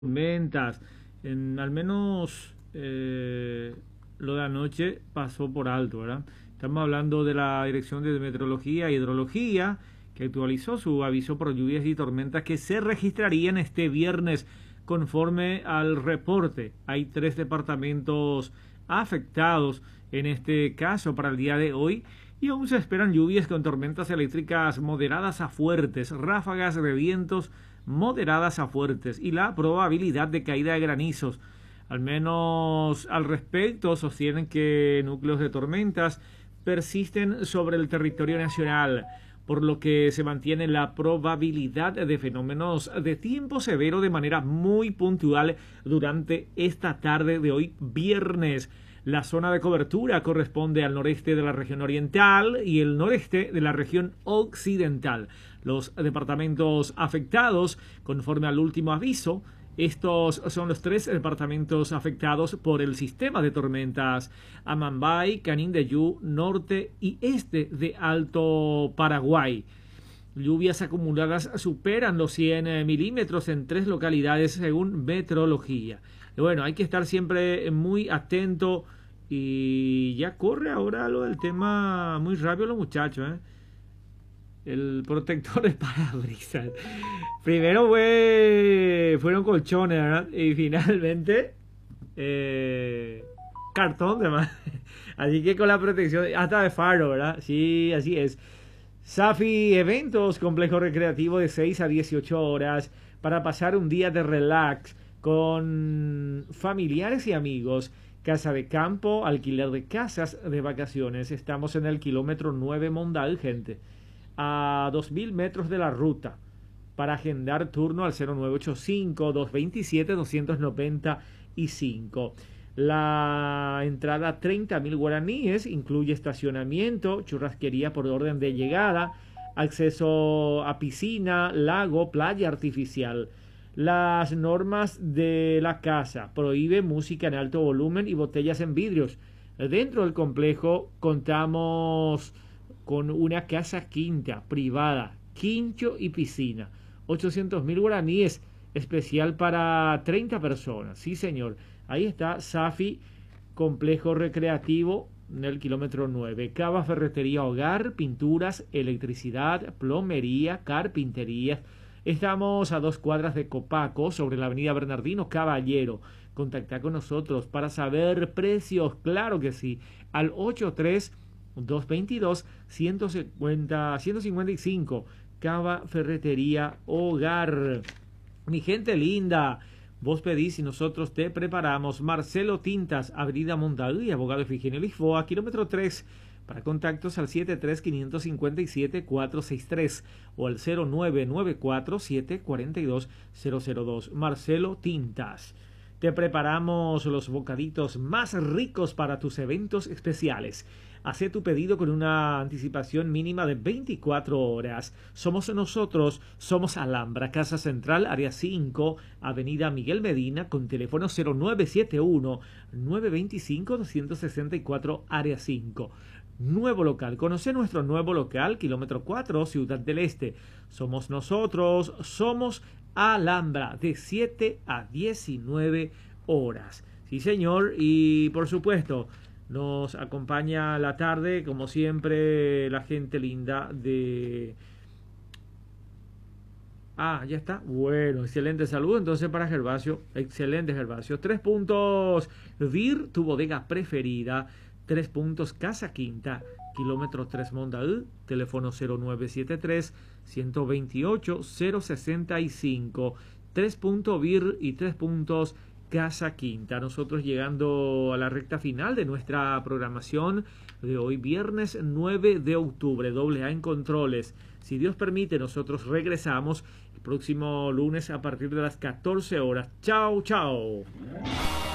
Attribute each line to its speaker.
Speaker 1: tormentas. Al menos lo de anoche pasó por alto, ¿verdad? Estamos hablando de la Dirección de Meteorología e Hidrología, que actualizó su aviso por lluvias y tormentas que se registrarían este viernes conforme al reporte. Hay 3 departamentos afectados en este caso para el día de hoy y aún se esperan lluvias con tormentas eléctricas moderadas a fuertes, ráfagas de vientos moderadas a fuertes y la probabilidad de caída de granizos. Al menos al respecto sostienen que núcleos de tormentas persisten sobre el territorio nacional, por lo que se mantiene la probabilidad de fenómenos de tiempo severo de manera muy puntual durante esta tarde de hoy viernes. La zona de cobertura corresponde al noreste de la región oriental y el noreste de la región occidental. Los departamentos afectados, conforme al último aviso, estos son los 3 departamentos afectados por el sistema de tormentas: Amambay, Canindeyú, norte y este de Alto Paraguay. Lluvias acumuladas superan los 100 milímetros en 3 localidades según meteorología. Y bueno, hay que estar siempre muy atento y ya corre ahora lo del tema muy rápido los muchachos, ¿eh? El protector de parabrisas. Primero fueron colchones, ¿verdad? Y finalmente cartón de más. Así que con la protección hasta de faro, ¿verdad? Sí, así es. Safi Eventos, complejo recreativo de 6 a 18 horas para pasar un día de relax con familiares y amigos. Casa de campo, alquiler de casas de vacaciones. Estamos en el kilómetro 9 Mondal, gente, a 2000 metros de la ruta. Para agendar turno al 0985-227-295. La entrada 30.000 guaraníes, incluye estacionamiento, churrasquería por orden de llegada, acceso a piscina, lago, playa artificial. Las normas de la casa: prohíbe música en alto volumen y botellas en vidrios. Dentro del complejo contamos con una casa quinta privada, quincho y piscina. 800.000 guaraníes, especial para 30 personas. Sí, señor. Ahí está Safi, complejo recreativo en el kilómetro 9. Cava, ferretería, hogar, pinturas, electricidad, plomería, carpintería. Estamos a 2 cuadras de Copaco, sobre la avenida Bernardino Caballero. Contacta con nosotros para saber precios, claro que sí, al 83-222-155. Cava, ferretería, hogar. Mi gente linda, vos pedís y nosotros te preparamos. Marcelo Tintas, avenida Montaú, abogado Efigenia Lisboa, kilómetro 3. Para contactos al 73-557-463 o al 0994-742-002. Marcelo Tintas. Te preparamos los bocaditos más ricos para tus eventos especiales. Haz tu pedido con una anticipación mínima de 24 horas. Somos nosotros, somos Alhambra, Casa Central, Área 5, Avenida Miguel Medina, con teléfono 0971-925-264, Área 5. Nuevo local. Conoce nuestro nuevo local, kilómetro 4, Ciudad del Este. Somos nosotros, somos Alhambra, de 7 a 19 horas. Sí, señor. Y por supuesto, nos acompaña la tarde, como siempre, la gente linda de... ya está. Bueno, excelente saludo entonces para Gervasio. Excelente, Gervasio. 3 puntos Vir, tu bodega preferida. 3 puntos Casa Quinta, kilómetro 3 Mondaú, teléfono 0973-128-065. 3 puntos Vir y 3 puntos Casa Quinta. Nosotros llegando a la recta final de nuestra programación de hoy, viernes 9 de octubre. AA en controles. Si Dios permite, nosotros regresamos el próximo lunes a partir de las 14 horas. Chao, chao.